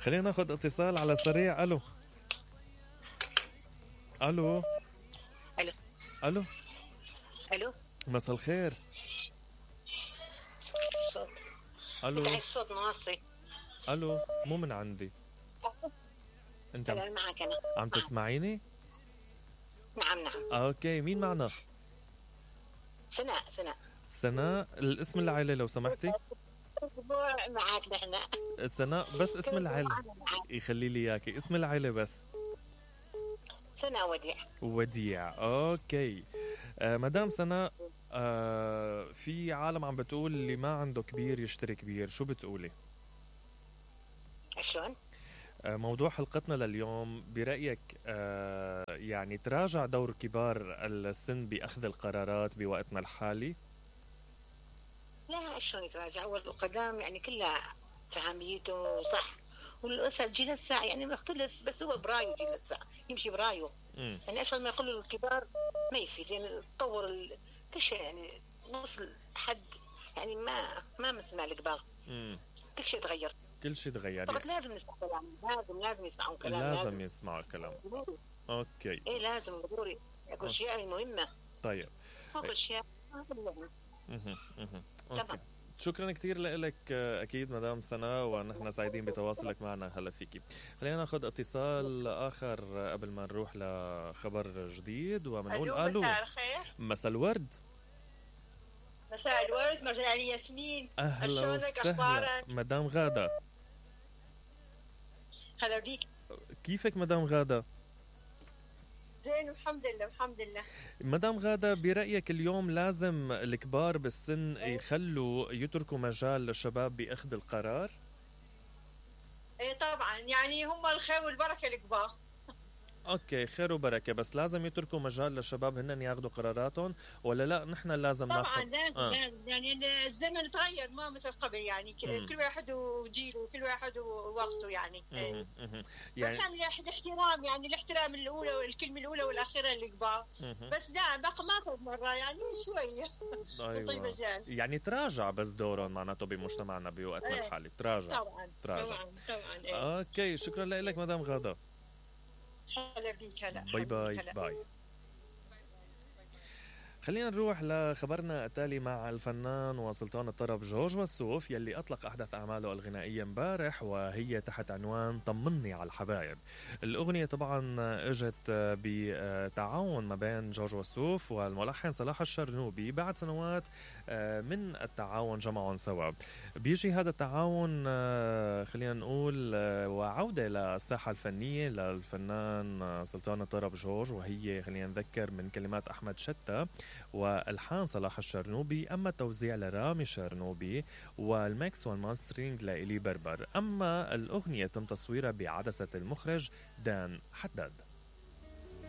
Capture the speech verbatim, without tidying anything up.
خلينا ناخد اتصال على السريع. الو الو الو الو الو مساء الخير. الصوت الو بتاع الصوت ناصي. الو مو من عندي. انت عم, انا معك انا عم تسمعيني؟ نعم نعم. اوكي، مين معنا؟ سناء سناء سناء. الاسم العائلة لو سمحتي. معك نحن. سناء بس اسم العائلة يخلي لي اياكي، اسم العائلة بس. سناء وديع. وديع. اوكي. آه مدام سناء، آه في عالم عم بتقول اللي ما عنده كبير يشتري كبير، شو بتقولي؟ شلون؟ آه موضوع حلقتنا لليوم برأيك آه يعني تراجع دور كبار السن بأخذ القرارات بوقتنا الحالي؟ لا، شلون يتراجع؟ اول القدام يعني كلها فهميته صح، والاسر جيل الساعة يعني مختلف، بس هو برايه جيل الساعة يمشي برايه. مم. يعني اشغل ما يقولوا الكبار ما يفيد، يعني تطور ال- كل شيء، يعني وصل حد يعني ما ما مثل ما الكبار. مم. كل شيء تغير، كل شيء تغير. فقط لازم نسمع كلام، لازم لازم يسمعون كلام، لازم, لازم يسمعوا الكلام. ضروري. اوكي. ايه لازم ضروري، اكو اشياء مهمة، طيب. اكو اشياء مهمة. مهم. مهم. اوكي. تمام. شكرا كثير لك اكيد مدام سناء، ونحن سعيدين بتواصلك معنا هلا فيكي. خلينا ناخذ اتصال اخر قبل ما نروح لخبر جديد وبنقول الو. مساء الخير. مساء الورد. مساء الورد، مرجاني ياسمين. اهلا شلونك؟ وسهلا اخبارك؟ مدام غادة. هلا بيك. كيفك مدام غادة؟ زين الحمد لله الحمد لله. مدام غادة، برأيك اليوم لازم الكبار بالسن يخلوا يتركوا مجال للشباب بأخذ القرار؟ ايه طبعا، يعني هم الخير والبركه الكبار. اوكي، خير وبركه، بس لازم يتركوا مجال للشباب هن ياخذوا قراراتهم، ولا لا نحن لازم طبعا ناخذ؟ لازم آه. لازم، يعني الزمن تغير ما مثل قبل، يعني ك- مم. كل واحد وجيله وكل واحد ووقته يعني. إيه. مهم. مهم. يعني يعني بس الاحترام، يعني الاحترام الاولى والكلمه الاولى والاخيره للكبار. مهم. بس لا بقى ما اخذ مره يعني شويه. طيب ايوه، مجال. يعني تراجع بس دورهم معناته بمجتمعنا بوقتنا إيه. الحالي، تراجع. طبعا تراجع. طبعا طبعا. ايه. اوكي، شكرا لك مدام غادة. هلا بيك. هلا باي باي هلا. باي. خلينا نروح لخبرنا التالي مع الفنان وسلطان الطرب جورج وسوف، يلي أطلق أحدث أعماله الغنائية امبارح، وهي تحت عنوان طمني على الحبايب. الأغنية طبعا اجت بتعاون ما بين جورج وسوف والملحن صلاح الشرنوبي بعد سنوات من التعاون جمعهم سوا. بيجي هذا التعاون خلينا نقول وعودة للساحة الفنية للفنان سلطان الطرب جورج، وهي خلينا نذكر من كلمات أحمد شتى والحان صلاح الشرنوبي، اما التوزيع لرامي الشرنوبي، والميكس والماسترينج لإلي بربر. اما الاغنيه تم تصويرها بعدسه المخرج دان حداد.